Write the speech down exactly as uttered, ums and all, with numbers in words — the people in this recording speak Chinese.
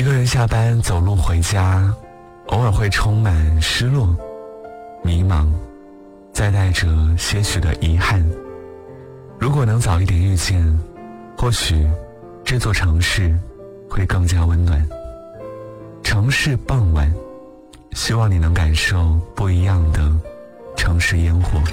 一个人下班走路回家，偶尔会充满失落、迷茫，再带着些许的遗憾。如果能早一点遇见，或许这座城市会更加温暖。城市傍晚，希望你能感受不一样的城市烟火。